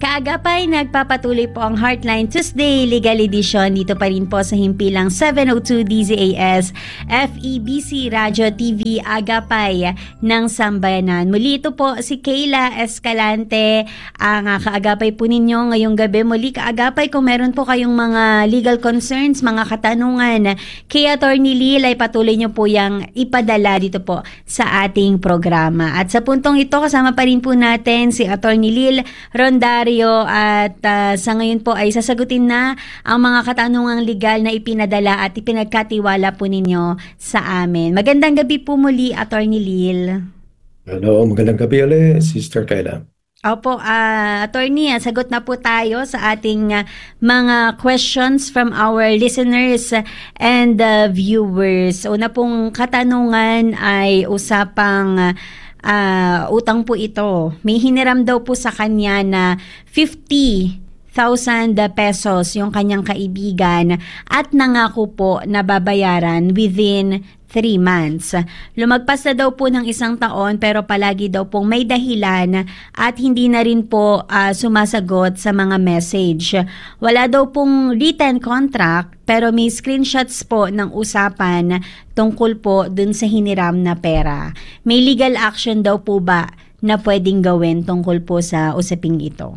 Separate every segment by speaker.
Speaker 1: Kaagapay, nagpapatuloy po ang Heartline Tuesday Legal Edition dito pa rin po sa himpilang 702 DZAS FEBC Radio TV Agapay ng Sambayanan. Muli ito po si Kayla Escalante, ang kaagapay po ninyo ngayong gabi. Muli kaagapay, kung meron po kayong mga legal concerns, mga katanungan kay Attorney Lil, ay patuloy nyo po yung ipadala dito po sa ating programa. At sa puntong ito, kasama pa rin po natin si Attorney Lil Rondario at sa ngayon po ay sasagutin na ang mga katanungang legal na ipinadala at ipinagkatiwala po ninyo sa amin. Magandang gabi po muli, Attorney Lil.
Speaker 2: Hello, magandang gabi ulit, Sister Kayla.
Speaker 1: Opo, Attorney, sagot na po tayo sa ating mga questions from our listeners and viewers. Una pong katanungan ay usapang utang po ito. May hiniram daw po sa kanya na 50,000 pesos yung kanyang kaibigan at nangako po na babayaran within 3 months. Lumagpas na daw po ng 1 taon pero palagi daw pong may dahilan at hindi na rin po sumasagot sa mga message. Wala daw pong written contract pero may screenshots po ng usapan tungkol po dun sa hiniram na pera. May legal action daw po ba na pwedeng gawin tungkol po sa usaping ito?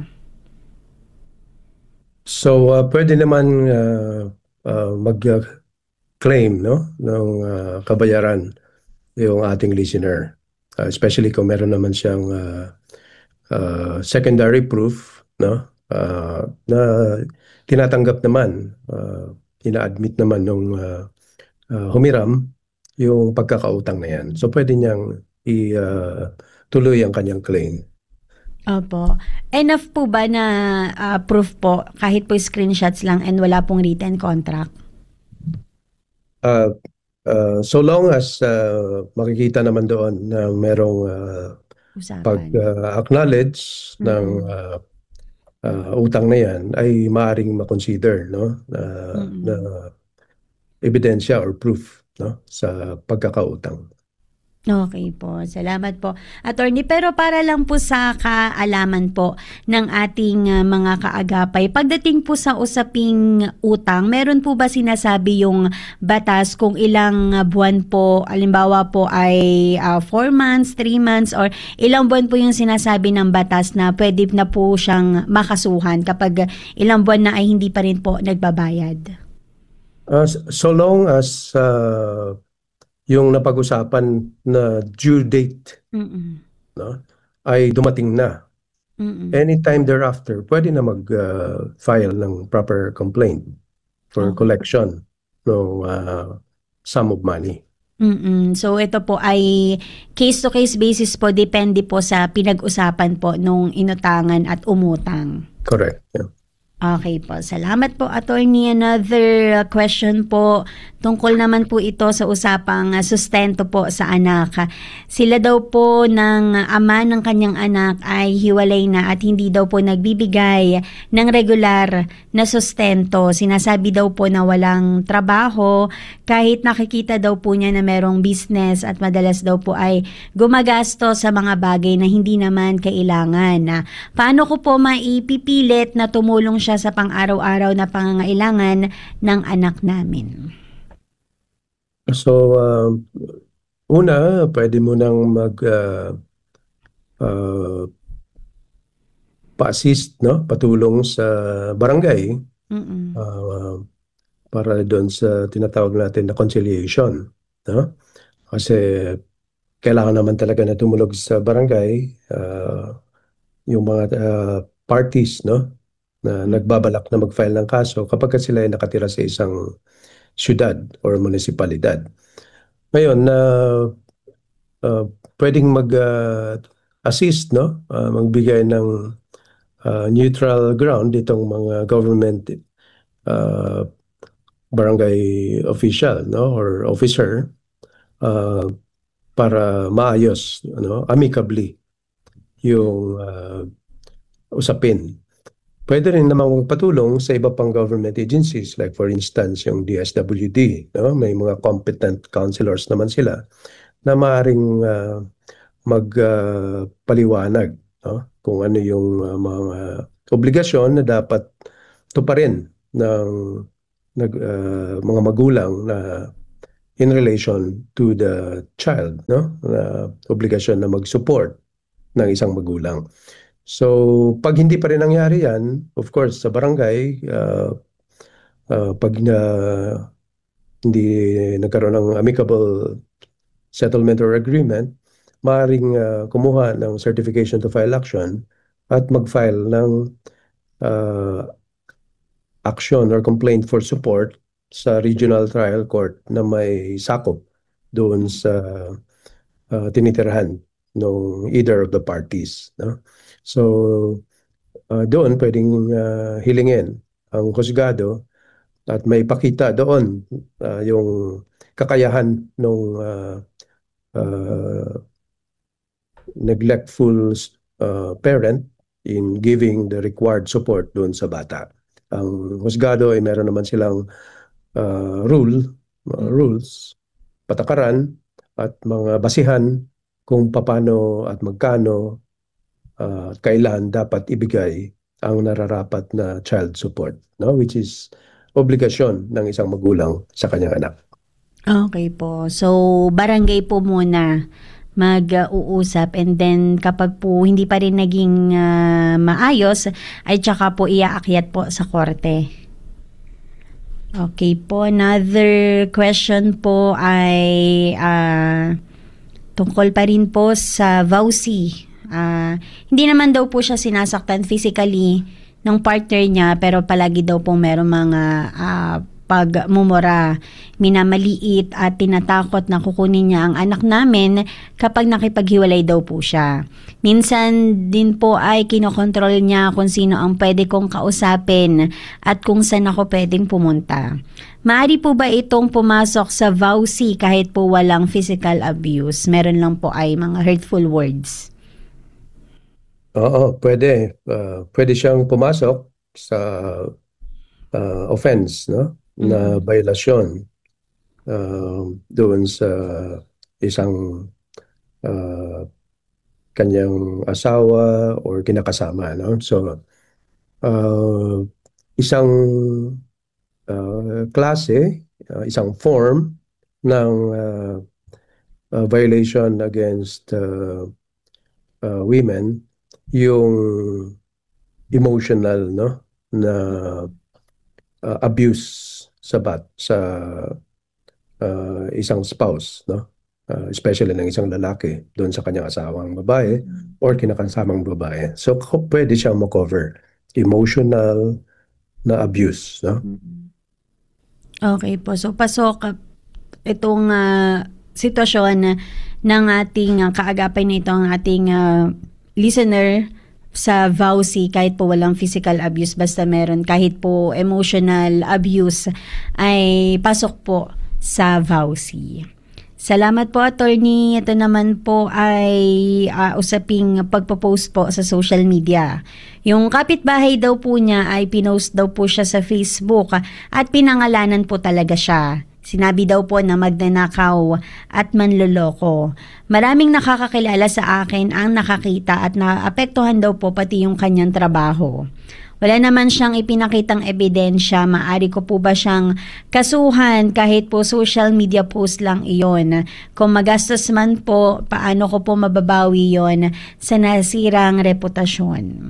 Speaker 2: So, pwede naman mag-claim ng kabayaran yung ating listener. Especially kung meron naman siyang secondary proof na tinatanggap naman, ina-admit naman nung humiram yung pagkakautang na yan. So, pwede niyang ituloy ang kanyang claim.
Speaker 1: Opo. Enough po ba na proof po kahit po screenshots lang and wala pong written contract?
Speaker 2: So long as makikita naman doon na merong pag-acknowledge ng utang na yan, ay maaaring makonsider na ebidensya or proof sa pagkakautang.
Speaker 1: Okay po. Salamat po, Attorney. Pero para lang po sa kaalaman po ng ating mga kaagapay, pagdating po sa usaping utang, meron po ba sinasabi yung batas kung ilang buwan po, alimbawa po ay 4 months, 3 months, or ilang buwan po yung sinasabi ng batas na pwede na po siyang makasuhan kapag ilang buwan na ay hindi pa rin po nagbabayad?
Speaker 2: So long as yung napag-usapan na due date ay dumating na. Anytime thereafter, pwede na mag-file ng proper complaint for collection ng sum of money.
Speaker 1: So ito po ay case-to-case basis po, depende po sa pinag-usapan po nung inutangan at umutang.
Speaker 2: Correct. Yeah.
Speaker 1: Okay po. Salamat po, Attorney. Another question po. Tungkol naman po ito sa usapang sustento po sa anak. Sila daw po ng ama ng kanyang anak ay hiwalay na at hindi daw po nagbibigay ng regular na sustento. Sinasabi daw po na walang trabaho kahit nakikita daw po niya na merong business at madalas daw po ay gumagasto sa mga bagay na hindi naman kailangan. Paano ko po maipipilit na tumulong siya sa pang-araw-araw na pangangailangan ng anak namin?
Speaker 2: So, una, pwede mo nang pa-assist, patulong sa barangay para doon sa tinatawag natin na conciliation. Kasi kailangan naman talaga na tumulog sa barangay yung mga parties na nagbabalak na mag-file ng kaso kapag sila ay nakatira sa isang syudad or munisipalidad. Ngayon, pwedeng mag-assist, magbigay ng neutral ground itong mga government barangay official or officer para maayos amicably yung usapin. Pwede rin namang magpatulong sa iba pang government agencies like for instance yung DSWD. May mga competent counselors naman sila na maaaring magpaliwanag no? Kung ano yung mga obligasyon na dapat tuparin ng mga magulang na in relation to the child, no? Na obligasyon na mag-support ng isang magulang. So, pag hindi pa rin nangyari yan, of course, sa barangay, pag hindi nagkaroon ng amicable settlement or agreement, maaaring kumuha ng certification to file action at mag-file ng uh, action or complaint for support sa regional trial court na may sakop doon sa tinitirahan ng either of the parties, no? So, doon pwedeng hilingin ang husgado at may pakita doon yung kakayahan ng uh, neglectful parent in giving the required support doon sa bata. Ang husgado ay meron naman silang rules, patakaran at mga basihan kung paano at magkano at kailan dapat ibigay ang nararapat na child support, no? Which is obligasyon ng isang magulang sa kanyang anak.
Speaker 1: Okay po. So, barangay po muna mag-uusap and then kapag po hindi pa rin naging maayos, ay tsaka po iaakyat po sa korte. Okay po. Another question po ay tungkol pa rin po sa vowsy. Hindi naman daw po siya sinasaktan physically ng partner niya pero palagi daw po meron mga pagmumura, minamaliit at tinatakot na kukunin niya ang anak namin kapag nakipaghiwalay daw po siya. Minsan din po ay kinokontrol niya kung sino ang pwede kong kausapin at kung saan ako pwedeng pumunta. Maaari po ba itong pumasok sa vowsy kahit po walang physical abuse? Meron lang po ay mga hurtful words.
Speaker 2: Oo, pwede. Pwede siyang pumasok sa offense, no? Na violasyon doon sa isang kanyang asawa or kinakasama, no? So, isang klase, isang form ng violation against women, yung emotional, no, na abuse sa isang spouse, no, especially ng isang lalaki doon sa kanyang asawang babae or kinakasamang babae. So pwede siyang ma-cover emotional na abuse, no?
Speaker 1: Okay po. So pasok itong sitwasyon ng ating kaagapay na ito ang ating listener sa vowsy kahit po walang physical abuse basta meron kahit po emotional abuse ay pasok po sa vowsy. Salamat po, attorney. Ito naman po ay usaping pagpo-post po sa social media. Yung kapitbahay daw po niya ay pinost daw po siya sa Facebook at pinangalanan po talaga siya. Sinabi daw po na magnanakaw at manloloko. Maraming nakakakilala sa akin ang nakakita at naapektuhan daw po pati yung kanyang trabaho. Wala naman siyang ipinakitang ebidensya. Maari ko po ba siyang kasuhan kahit po social media post lang iyon? Kung magastos man po, paano ko po mababawi yon sa nasirang reputasyon?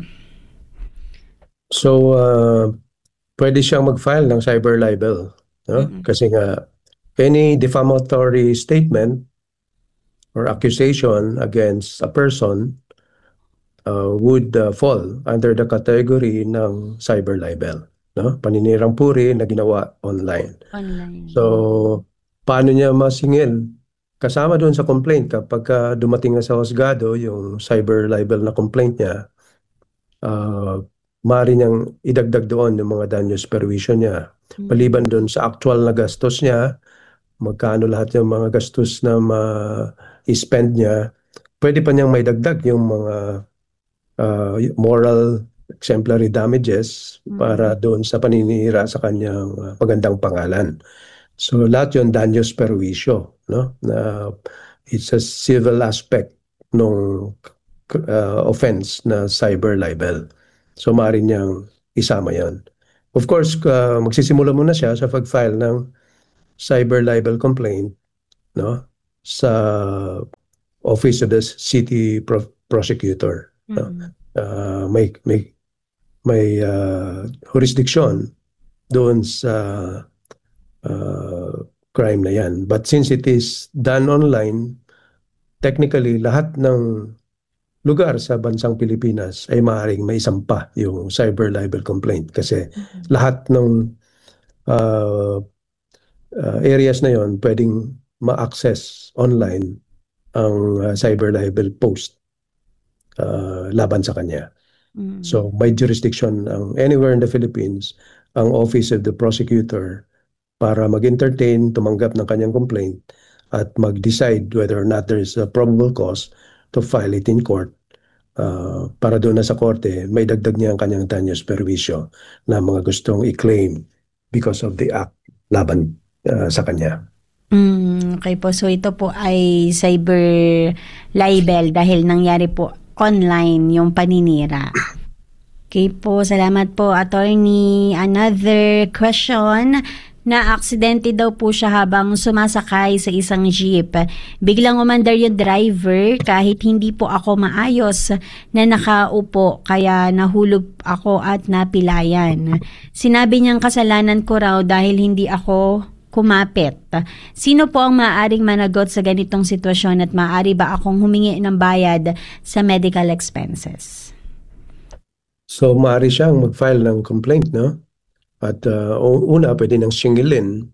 Speaker 2: So, pwede siyang mag-file ng cyber libel, no? Kasi nga, any defamatory statement or accusation against a person would fall under the category ng cyber libel, no? Paninirang puri na ginawa online. So, paano niya masingil? Kasama doon sa complaint kapag dumating na sa husgado yung cyber libel na complaint niya, maaari niyang idagdag doon yung mga danyos perwisyo niya. Maliban doon sa actual na gastos niya, magkano lahat yung mga gastos na ma-spend niya, pwede pa niyang maidagdag yung mga moral exemplary damages para doon sa paninira sa kanyang magandang pangalan. So lahat yun danyos perwisyo, no? Na it's a civil aspect nung offense na cyber libel. So maaari niyang isama yan. Of course, magsisimula muna siya sa pag-file ng cyber libel complaint, no, sa Office of the City Prosecutor. No?
Speaker 1: Mm-mm.
Speaker 2: May jurisdiction doon sa crime na yan. But since it is done online, technically lahat ng lugar sa bansang Pilipinas ay maaaring may isampa yung cyber libel complaint kasi lahat ng uh, areas na yon pwedeng ma-access online ang cyber libel post laban sa kanya.
Speaker 1: Mm-mm.
Speaker 2: So may jurisdiction anywhere in the Philippines ang Office of the Prosecutor para mag-entertain, tumanggap ng kanyang complaint at mag-decide whether or not there is a probable cause to file it in court. Para doon na sa korte, may dagdag niya ang kanyang danyos perwisyo na mga gustong i-claim because of the act laban sa kanya.
Speaker 1: Okay po. So ito po ay cyber libel dahil nangyari po online yung paninira. Okay po, salamat po, attorney. Another question, na aksidente daw po siya habang sumasakay sa isang jeep. Biglang umandar yung driver kahit hindi po ako maayos na nakaupo kaya nahulog ako at napilayan. Sinabi niyang kasalanan ko raw dahil hindi ako kumapit. Sino po ang maaaring managot sa ganitong sitwasyon at maaari ba akong humingi ng bayad sa medical expenses?
Speaker 2: So maaari siyang mag-file ng complaint, no? At una, pwede nang singilin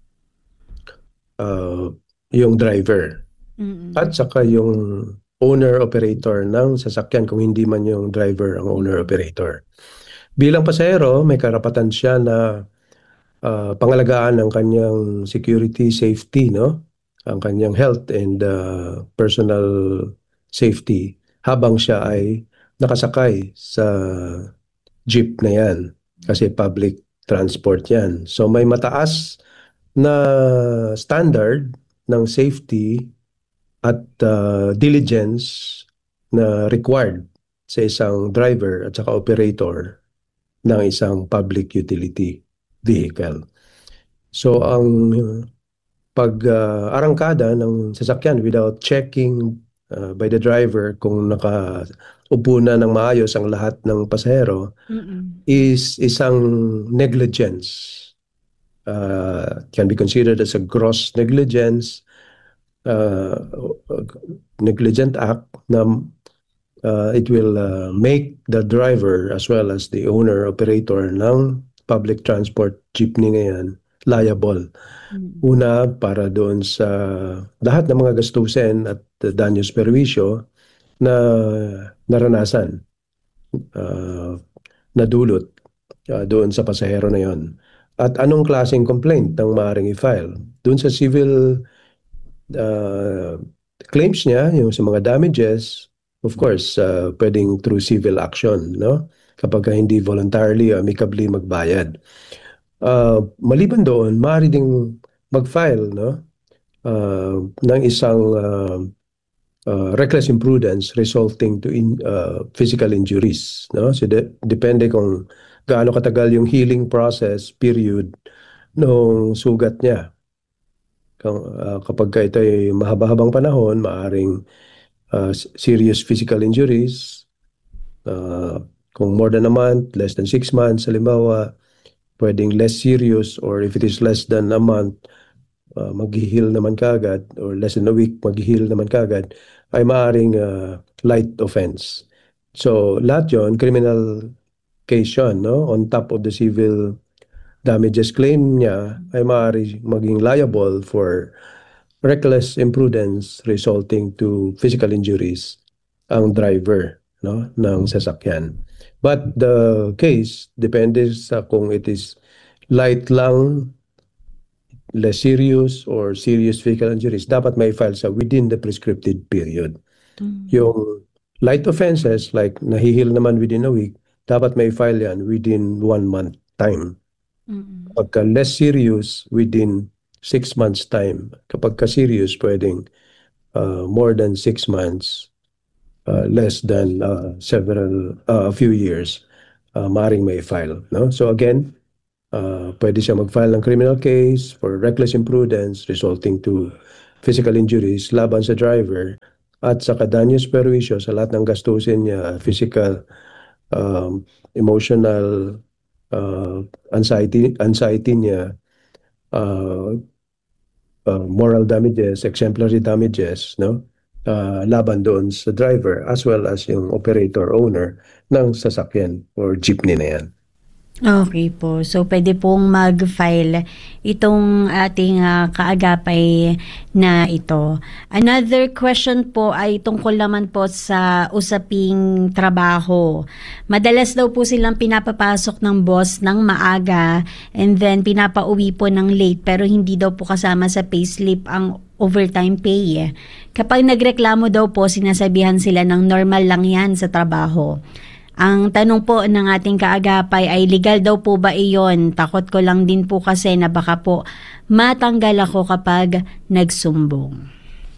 Speaker 2: yung driver.
Speaker 1: Mm-mm.
Speaker 2: At saka yung owner-operator ng sasakyan kung hindi man yung driver ang owner-operator. Bilang pasahero, may karapatan siya na pangalagaan ang kanyang security, safety, no? Ang kanyang health and personal safety habang siya ay nakasakay sa jeep na yan. Kasi public transport yan. So may mataas na standard ng safety at diligence na required sa isang driver at saka operator ng isang public utility vehicle. So ang pag-arangkada ng sasakyan without checking by the driver kung nakaupo na ng maayos ang lahat ng pasahero is isang negligence. Can be considered as a gross negligence, negligent act na it will make the driver as well as the owner operator ng public transport jeepney ngayon liable. Una, para doon sa lahat ng mga gastusin at danyos perwisyo na naranasan, nadulot doon sa pasahero na yon. At anong klaseng complaint ang maaaring i-file? Doon sa civil claims niya, yung sa mga damages, of course, pwedeng through civil action, no? Kapag hindi voluntarily, amicably magbayad. Maliban doon, maaari ding mag-file, no? Ng isang reckless imprudence resulting to physical injuries, no? So depende kung gaano katagal yung healing process period nung sugat niya. Kapag ito ay mahaba-habang panahon, maaring serious physical injuries. Kung more than a month, less than 6 months, halimbawa, pwedeng less serious, or if it is less than a month, mag-heal naman kagad, or less than a week, mag-heal naman kagad, ay maaring light offense. So, lahat yun, criminal case yun, no? On top of the civil damages claim niya, ay maaari maging liable for reckless imprudence resulting to physical injuries ang driver, no, ng sasakyan. But the case depende sa kung it is light lang, less serious, or serious physical injuries. Dapat may file sa within the prescripted period. Yung light offenses like nahihil naman within a week, dapat may file yan within 1 month time. Kapag less serious, within 6 months time. Kapag ka serious, pwedeng more than 6 months less than a few years, maaaring may file, no? So again, pwede siya mag-file ng criminal case for reckless imprudence resulting to physical injuries laban sa driver at sa danyos perwisyo sa lahat ng gastusin niya, physical, emotional, anxiety niya, uh, moral damages, exemplary damages, no? Laban doon sa driver as well as yung operator owner ng sasakyan or jeepney na yan.
Speaker 1: Okay po. So, pwede pong mag-file itong ating kaagapay na ito. Another question po ay tungkol naman po sa usaping trabaho. Madalas daw po silang pinapapasok ng boss ng maaga and then pinapauwi po ng late pero hindi daw po kasama sa payslip ang overtime pay. Kapag nagreklamo daw po, sinasabihan sila ng normal lang yan sa trabaho. Ang tanong po ng ating kaagapay ay legal daw po ba iyon? Takot ko lang din po kasi na baka po matanggal ako kapag nagsumbong.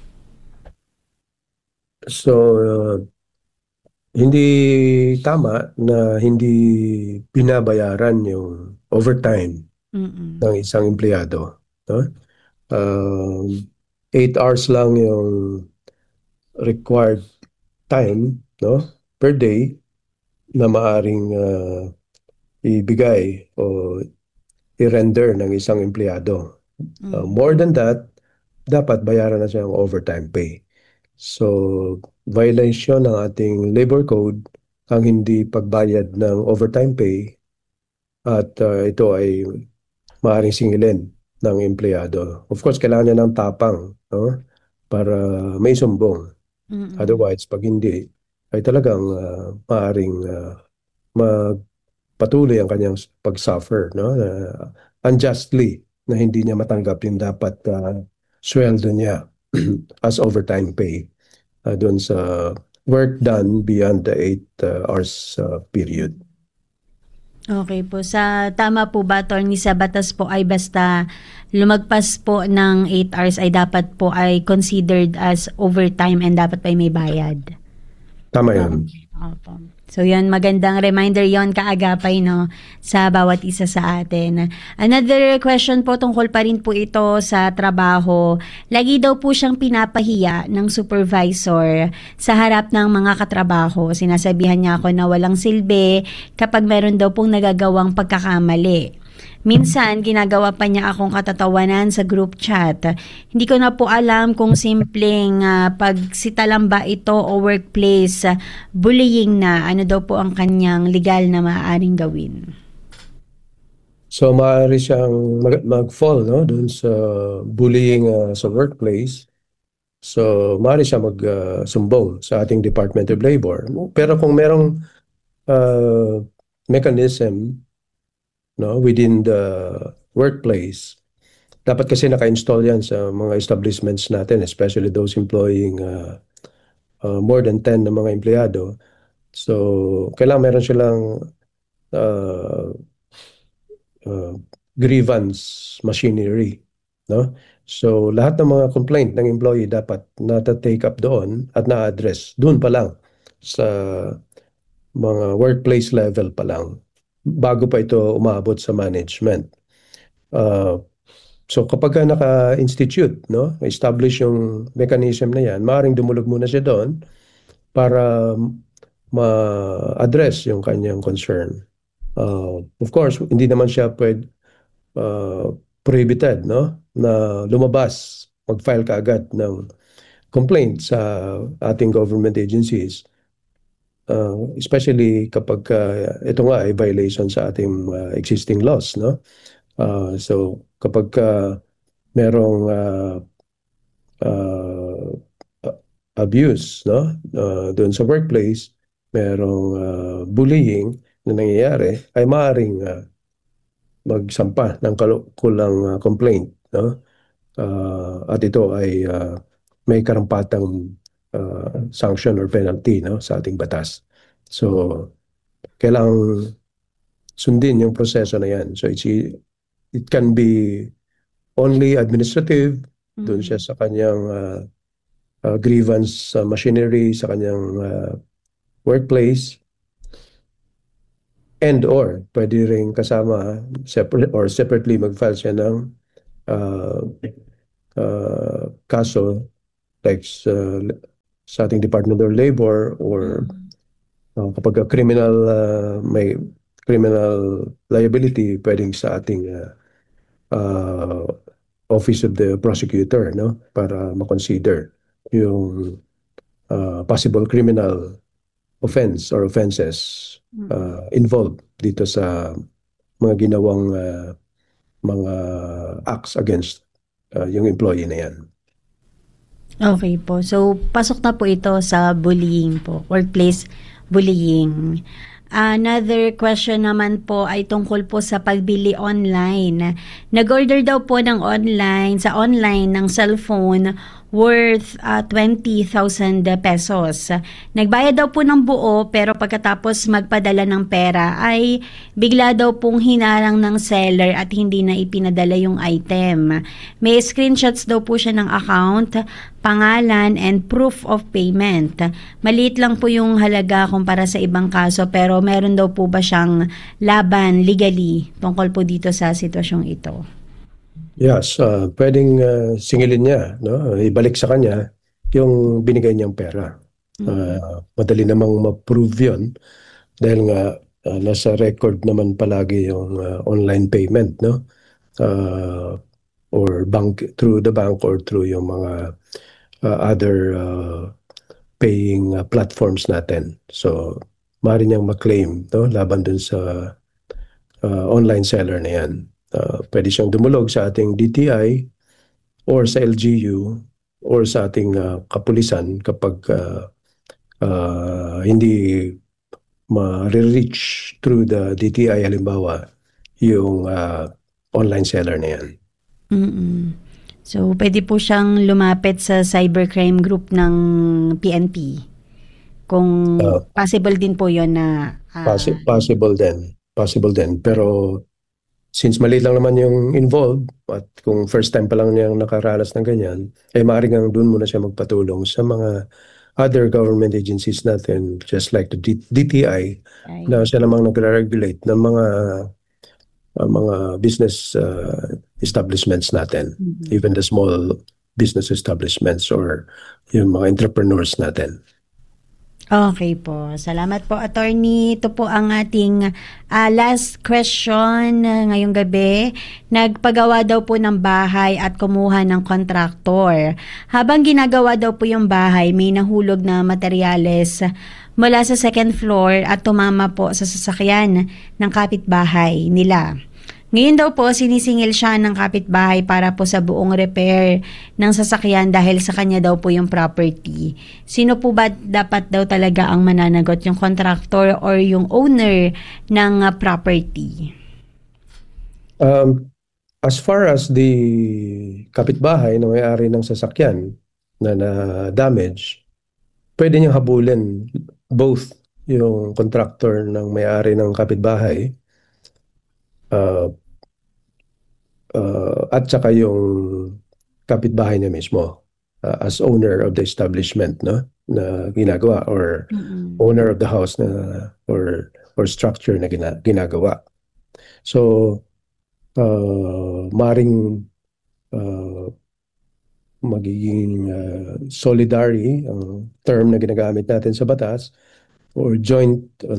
Speaker 2: So, hindi tama na hindi binabayaran yung overtime
Speaker 1: Mm-mm.
Speaker 2: ng isang empleyado, no? 8 hours lang yung required time, no, per day na maaring ibigay o i-render ng isang empleyado. More than that, dapat bayaran na siya ng overtime pay. So, violation ng ating labor code ang hindi pagbayad ng overtime pay at ito ay maaaring singilin ng empleyado. Of course, kailangan niya ng tapang, no, para may sumbong.
Speaker 1: Mm-mm.
Speaker 2: Otherwise, pag hindi, ay talagang maaaring magpatuloy ang kanyang pag-suffer, no, unjustly na hindi niya matanggap yung dapat sweldo niya as overtime pay doon sa work done beyond the 8 hours period.
Speaker 1: Okay po. Tama po ba, Attorney, sa batas po ay basta lumagpas po ng 8 hours ay dapat po ay considered as overtime and dapat pa ay may bayad?
Speaker 2: Tama yun.
Speaker 1: Opo. So yun, magandang reminder yon kaagapay no sa bawat isa sa atin. Another question po tungkol pa rin po ito sa trabaho. Lagi daw po siyang pinapahiya ng supervisor sa harap ng mga katrabaho. Sinasabihan niya ako na walang silbi kapag meron daw pong nagagawang pagkakamali. Minsan, ginagawa pa niya akong katatawanan sa group chat. Hindi ko na po alam kung simpleng pagsita lang ba ito o workplace bullying na. Ano daw po ang kanyang legal na maaaring gawin?
Speaker 2: So, maaari siyang mag-fall, no, doon sa bullying sa workplace. So, maaari siya mag-sumbong sa ating Department of Labor. Pero kung merong mechanism, no, within the workplace, dapat kasi naka-install yan sa mga establishments natin, especially those employing more than 10 na mga empleyado. So, kailangan meron silang uh, grievance machinery, no? So, lahat ng mga complaint ng employee dapat na-take up doon at na-address doon pa lang sa mga workplace level pa lang bago pa ito umabot sa management. So kapag naka-institute, no, establish yung mechanism na yan, maaaring dumulog muna siya doon para ma-address yung kanyang concern. Of course, hindi naman siya prohibited, no, na lumabas, mag-file ka agad ng complaint sa ating government agencies. Especially kapag ito nga ay violation sa ating existing laws, no? So kapag merong uh, abuse, no, doon sa workplace, merong bullying na nangyayari, ay maaaring magsampa ng kulang complaint, no? At ito ay may karampatang sanction or penalty, no, sa ating batas. So kailangang sundin yung proseso na yan. So it can be only administrative, doon siya sa kanyang grievance machinery sa kanyang workplace, and or pwede rin kasama separately mag-file siya ng uh, kaso like sa ating Department of Labor, or kapag may criminal liability, pwedeng sa ating Office of the Prosecutor, no, para ma-consider yung possible criminal offense or offenses involved dito sa mga ginawang mga acts against yung employee na yan.
Speaker 1: Okay po. So, pasok na po ito sa bullying po, workplace bullying. Another question naman po ay tungkol po sa pagbili online. Nag-order daw po sa online ng cellphone worth 20,000 pesos. Nagbayad daw po ng buo, pero pagkatapos magpadala ng pera ay bigla daw pong hinarang ng seller at hindi na ipinadala yung item. May screenshots daw po siya ng account, pangalan, and proof of payment. Maliit lang po yung halaga kumpara sa ibang kaso, pero meron daw po ba siyang laban legally tungkol po dito sa sitwasyong ito?
Speaker 2: Yes, pwedeng singilin niya, no? Ibalik sa kanya yung binigay niyang pera. Madali namang ma-prove yun dahil nga nasa record naman palagi yung online payment, no? Or through the bank or through yung mga other paying platforms natin. So, maaari niyang ma-claim, no, laban dun sa online seller na yan. Pwede siyang dumulog sa ating DTI or sa LGU or sa ating kapulisan kapag hindi ma-reach through the DTI halimbawa yung online seller na yan.
Speaker 1: So, pwede po siyang lumapit sa cybercrime group ng PNP kung possible din po yon na
Speaker 2: possible din, pero since maliit lang naman yung involved at kung first time pa lang niyang nakaranas ng ganyan, maaaring nga doon muna siya magpatulong sa mga other government agencies natin, just like the DTI, na siya namang nagre-regulate ng mga business establishments natin, even the small business establishments or yung mga entrepreneurs natin.
Speaker 1: Okay po. Salamat po, attorney. Ito po ang ating last question ngayong gabi. Nagpagawa daw po ng bahay at kumuha ng kontraktor. Habang ginagawa daw po yung bahay, may nahulog na materyales mula sa second floor at tumama po sa sasakyan ng kapitbahay nila. Ngayon daw po, sinisingil siya ng kapitbahay para po sa buong repair ng sasakyan dahil sa kanya daw po yung property. Sino po ba dapat daw talaga ang mananagot, yung contractor or yung owner ng property?
Speaker 2: As far as the kapitbahay na may-ari ng sasakyan na damage, pwede niyang habulin both yung contractor ng may-ari ng kapitbahay at saka yung kapitbahay niya mismo as owner of the establishment, no, na ginagawa, or owner of the house na or structure na ginagawa. So maring magiging solidary ang term na ginagamit natin sa batas, or joint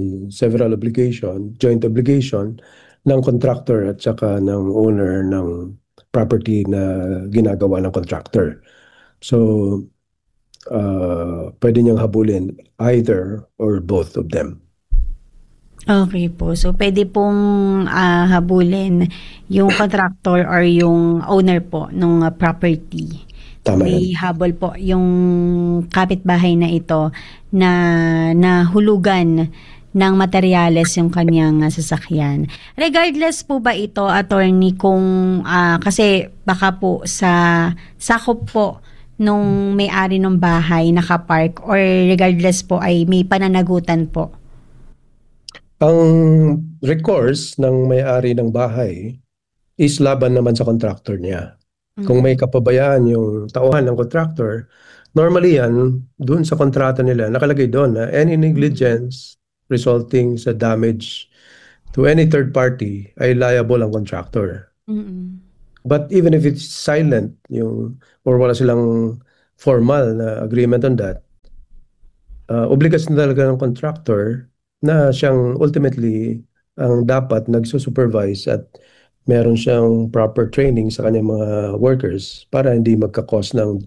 Speaker 2: obligation ng contractor at saka ng owner ng property na ginagawa ng contractor. So, pwede niyang habulin either or both of them.
Speaker 1: Okay po. So, pwede pong habulin yung contractor or yung owner po ng property.
Speaker 2: Tama
Speaker 1: May habol po yung kapitbahay na ito na nahulugan ng materyales yung kanyang sasakyan. Regardless po ba ito, attorney, kung kasi baka po sa sakop po nung may-ari ng bahay nakapark, or regardless po ay may pananagutan po?
Speaker 2: Ang recourse ng may-ari ng bahay is laban naman sa contractor niya. Kung may kapabayaan yung tauhan ng contractor Normally yan, doon sa kontrata nila, nakalagay doon na any negligence resulting sa damage to any third party ay liable ang contractor.
Speaker 1: Mm-mm.
Speaker 2: But even if it's silent, or wala silang formal na agreement on that, obligasyon talaga ng contractor na siyang ultimately ang dapat nagsusupervise at meron siyang proper training sa kanyang mga workers para hindi magka-cause ng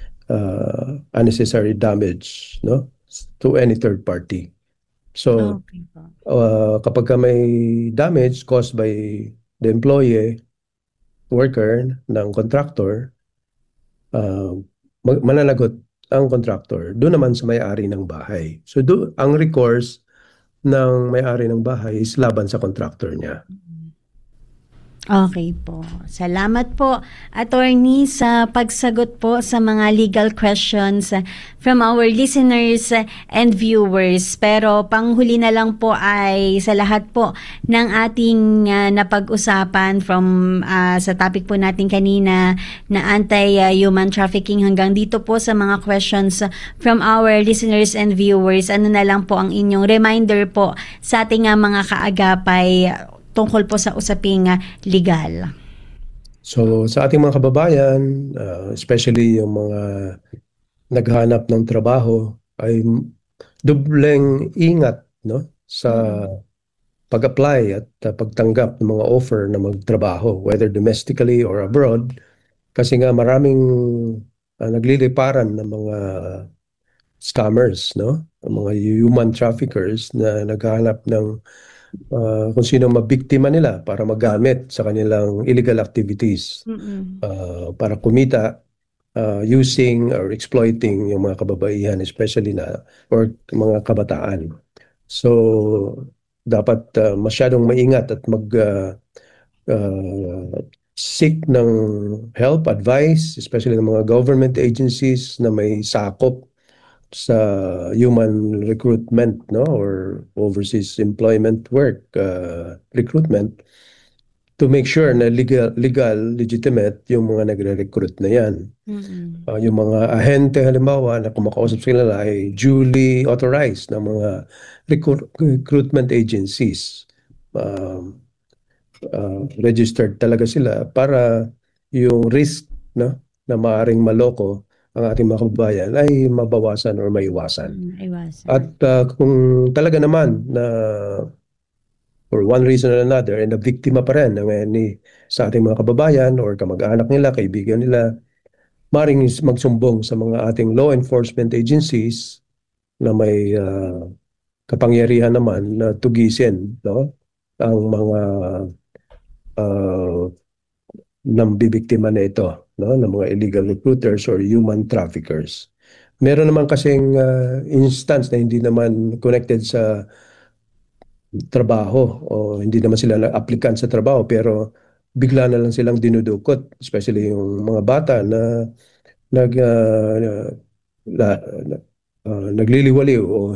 Speaker 2: unnecessary damage, no, to any third party. So
Speaker 1: Okay po.
Speaker 2: kapag ka may damage caused by the employee, worker ng contractor, uh, mananagot ang contractor doon naman sa may-ari ng bahay. So ang recourse ng may-ari ng bahay is laban sa contractor niya.
Speaker 1: Okay po. Salamat po, Attorney, sa pagsagot po sa mga legal questions from our listeners and viewers. Pero panghuli na lang po ay sa lahat po ng ating napag-usapan from sa topic po natin kanina na anti-human trafficking hanggang dito po sa mga questions from our listeners and viewers. Ano na lang po ang inyong reminder po sa ating mga kaagapay tungkol po sa usaping legal?
Speaker 2: So sa ating mga kababayan, especially yung mga naghanap ng trabaho, ay dubleng ingat, no, sa pag-apply at pagtanggap ng mga offer na magtrabaho, whether domestically or abroad, kasi nga maraming nagliliparan ng mga scammers, no, ang mga human traffickers na naghahanap ng kung sino mabiktima nila para magamit sa kanilang illegal activities, para kumita, using or exploiting yung mga kababaihan, especially or mga kabataan. So dapat masyadong maingat at seek ng help, advice, especially ng mga government agencies na may sakop sa human recruitment, no, or overseas employment work recruitment, to make sure na legal, legitimate yung mga nagre-recruit na yan. Yung mga ahente halimbawa na kumakausap sila ay duly authorized ng mga recruitment agencies. Registered talaga sila para yung risk, no, na maaring maloko ang ating mga kababayan ay mabawasan or maiwasan.
Speaker 1: Iwasan.
Speaker 2: At kung talaga naman na for one reason or another na biktima pa rin ng sa ating mga kababayan or kamag-anak nila, kaibigan nila, maring magsumbong sa mga ating law enforcement agencies na may kapangyarihan naman na tugisin, no, ang mga nambibiktima na ito, no, ng mga illegal recruiters or human traffickers. Meron naman kasing instance na hindi naman connected sa trabaho o hindi naman sila applicant sa trabaho pero bigla na lang silang dinudukot, especially yung mga bata na nagliliwaliw o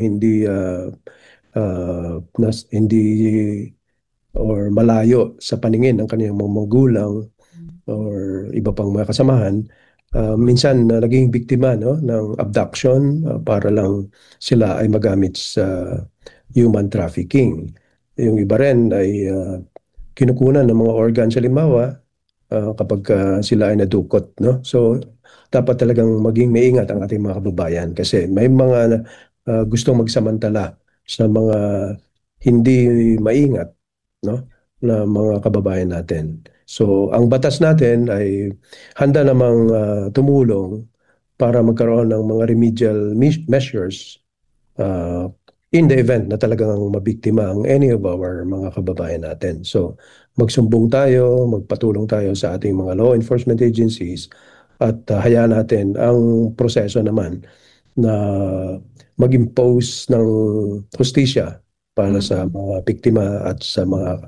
Speaker 2: hindi or malayo sa paningin ng kanilang mga magulang or iba pang mga kasamahan. Minsan naging biktima, no, ng abduction para lang sila ay magamit sa human trafficking. Yung iba rin ay kinukunan ng mga organs halimbawa kapag sila ay nadukot, no? So dapat talagang maging maingat ang ating mga kababayan kasi may mga gustong magsamantala sa mga hindi maingat, no, na mga kababayan natin. So ang batas natin ay handa namang tumulong para magkaroon ng mga remedial measures uh, in the event na talagang mabiktima ang any of our mga kababayan natin. So magsumbong tayo, magpatulong tayo sa ating mga law enforcement agencies at hayaan natin ang proseso naman na mag-impose ng hustisya para sa mga biktima at sa mga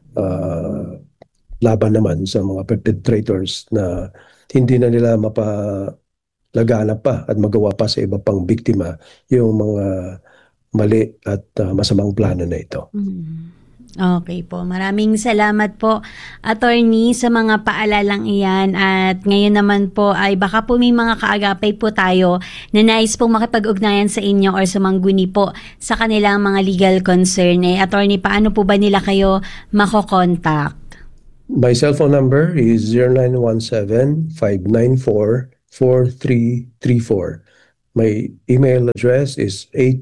Speaker 2: laban naman sa mga perpetrators na hindi na nila mapalaganap pa at magawa pa sa iba pang biktima yung mga mali at masamang plano na ito.
Speaker 1: Okay po. Maraming salamat po, Attorney, sa mga paalalang iyan. At ngayon naman po ay baka po may mga kaagapay po tayo na nais pong makipag-ugnayan sa inyo or sumangguni po sa kanilang mga legal concern. Attorney, paano po ba nila kayo makokontak?
Speaker 2: My cellphone number is 0917-594-4334. My email address is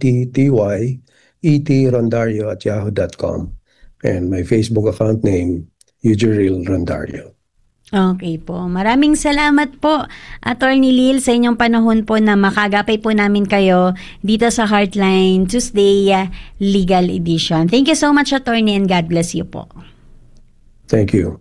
Speaker 2: atty@rondario@yahoo.com. And my Facebook account name, Eugeriel Rondario.
Speaker 1: Okay po. Maraming salamat po, Attorney Lil, sa inyong panahon po na makagapay po namin kayo dito sa Heartline Tuesday Legal Edition. Thank you so much, Attorney, and God bless you po.
Speaker 2: Thank you.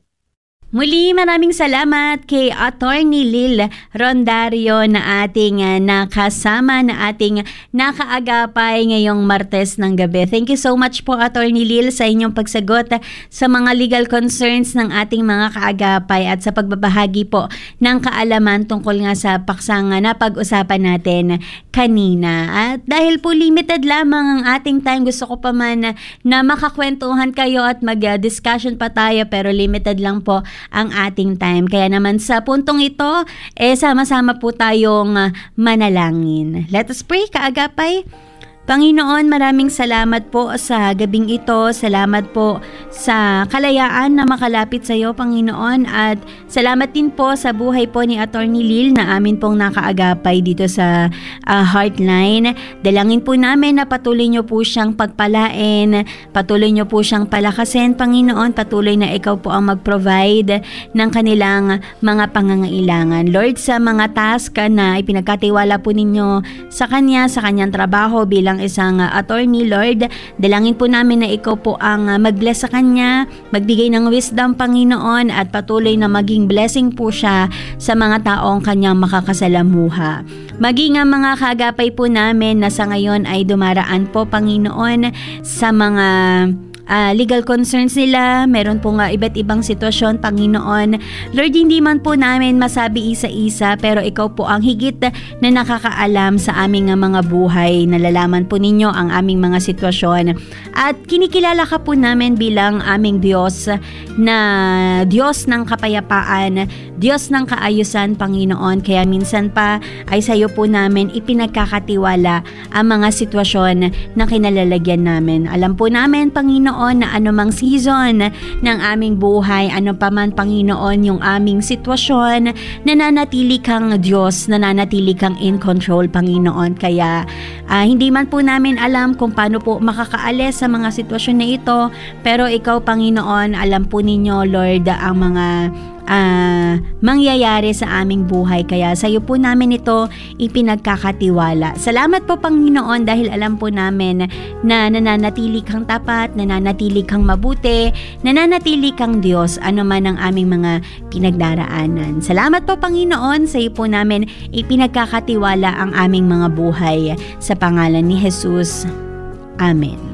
Speaker 1: Muli, maraming salamat kay Attorney Lil Rondario na ating nakasama, na ating nakaagapay ngayong Martes ng gabi. Thank you so much po, Attorney Lil, sa inyong pagsagot sa mga legal concerns ng ating mga kaagapay at sa pagbabahagi po ng kaalaman tungkol nga sa paksang na pag-usapan natin kanina. At dahil po limited lamang ang ating time, gusto ko pa man na makakwentuhan kayo at mag-discussion pa tayo, pero limited lang po ang ating time. Kaya naman sa puntong ito, sama-sama po tayong manalangin. Let us pray, kaagapay. Panginoon, maraming salamat po sa gabing ito. Salamat po sa kalayaan na makalapit sa iyo, Panginoon. At salamat din po sa buhay po ni Attorney Lil na amin pong nakaagapay dito sa Heartline. Dalangin po namin na patuloy niyo po siyang pagpalain, patuloy niyo po siyang palakasin, Panginoon. Patuloy na ikaw po ang mag-provide ng kanilang mga pangangailangan. Lord, sa mga task na ipinagkatiwala po ninyo sa kanya, sa kanyang trabaho bilang isang attorney, Lord, dalangin po namin na ikaw po ang mag-bless sa kanya, magbigay ng wisdom, Panginoon, at patuloy na maging blessing po siya sa mga taong kanyang makakasalamuha. Maging ang mga kagapay po namin na sa ngayon ay dumaraan po, Panginoon, sa mga legal concerns nila, meron po nga iba't ibang sitwasyon, Panginoon. Lord, hindi man po namin masabi isa-isa, pero ikaw po ang higit na nakakaalam sa aming mga buhay. Nalalaman po ninyo ang aming mga sitwasyon at kinikilala ka po namin bilang aming Diyos, na Diyos ng kapayapaan, Diyos ng kaayusan, Panginoon. Kaya minsan pa ay sa iyo po namin ipinagkakatiwala ang mga sitwasyon na kinalalagyan namin. Alam po namin, Panginoon, na anumang season ng aming buhay, ano pa man, Panginoon, yung aming sitwasyon, nananatili kang Diyos, nananatili kang in control, Panginoon. Kaya hindi man po namin alam kung paano po makakaalis sa mga sitwasyon na ito, pero ikaw, Panginoon, alam po ninyo, Lord, ang mga mangyayari sa aming buhay. Kaya sa iyo po namin ito ipinagkakatiwala. Salamat po, Panginoon, dahil alam po namin na nananatili kang tapat, nananatili kang mabuti, nananatili kang Diyos, ano man ang aming mga pinagdaraanan. Salamat po, Panginoon, sa iyo po namin ipinagkakatiwala ang aming mga buhay. Sa pangalan ni Jesus. Amen.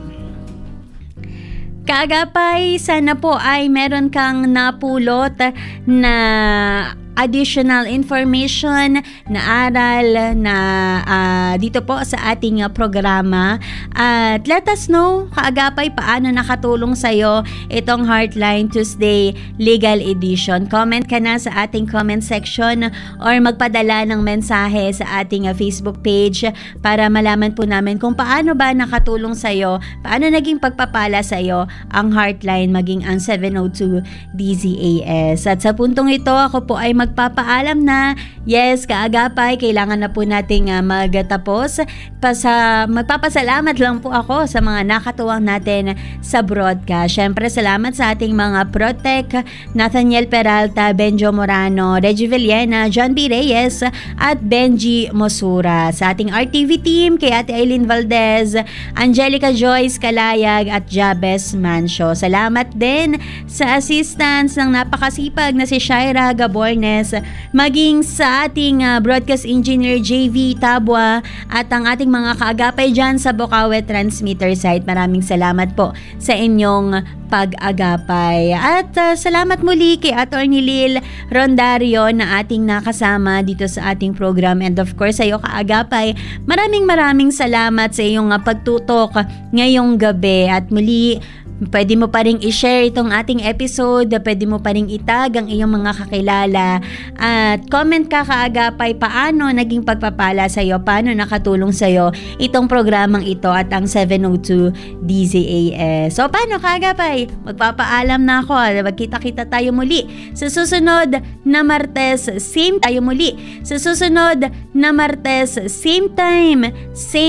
Speaker 1: Kaagapay, sana po ay meron kang napulot na additional information, na aral na dito po sa ating programa. At let us know, kaagapay, paano nakatulong sa'yo itong Heartline Tuesday Legal Edition. Comment ka na sa ating comment section or magpadala ng mensahe sa ating Facebook page para malaman po namin kung paano ba nakatulong sa'yo, paano naging pagpapala sa'yo ang Heartline, maging ang 702 DZAS. At sa puntong ito, ako po ay magpapaalam na, yes, kaagapay, kailangan na po nating magtapos. Magpapasalamat lang po ako sa mga nakatuwang natin sa broadcast. Syempre, salamat sa ating mga Protec, Nathaniel Peralta, Benjo Morano, Reggie Villena, John B. Reyes, at Benji Mosura. Sa ating RTV team, kay Ate Aileen Valdez, Angelica Joyce Kalayag, at Jabez Mancio. Salamat din sa assistance ng napakasipag na si Shaira Gabornes, maging sa ating broadcast engineer JV Tabwa, at ang ating mga kaagapay dyan sa Bocaue transmitter site. Maraming salamat po sa inyong pag-agapay. At salamat muli kay Attorney Lil Rondario na ating nakasama dito sa ating program, and of course sa iyo, kaagapay, maraming salamat sa iyong pagtutok ngayong gabi. At muli, Pwede mo pa rin i-share itong ating episode, pwede mo pa rin itag ang iyong mga kakilala, at comment ka kaagapay paano naging pagpapala sa iyo, paano nakatulong sa iyo itong programang ito at ang 702 DZAS. So paano kaagapay? Magpapaalam na ako. Magkita-kita tayo muli sa susunod na Martes, same time, same